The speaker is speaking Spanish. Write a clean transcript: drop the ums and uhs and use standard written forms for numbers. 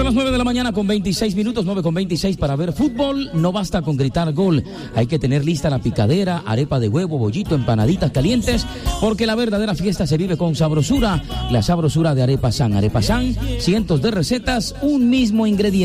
Son las 9 de la mañana con 26 minutos, 9 con 26 para ver fútbol. No basta con gritar gol, hay que tener lista la picadera, arepa de huevo, bollito, empanaditas calientes, porque la verdadera fiesta se vive con sabrosura. La sabrosura de Arepa San. Arepa San, cientos de recetas, un mismo ingrediente.